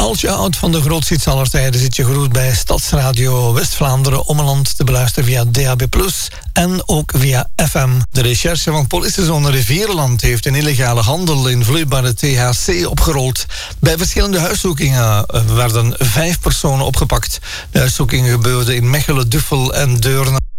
Als je houdt van de grootste aller tijden, zit je goed bij Stadsradio West-Vlaanderen Ommeland te beluisteren via DAB+, en ook via FM. De recherche van politiezone Rivierenland heeft een illegale handel in vloeibare THC opgerold. Bij verschillende huiszoekingen werden 5 personen opgepakt. De huiszoekingen gebeurden in Mechelen, Duffel en Deurne.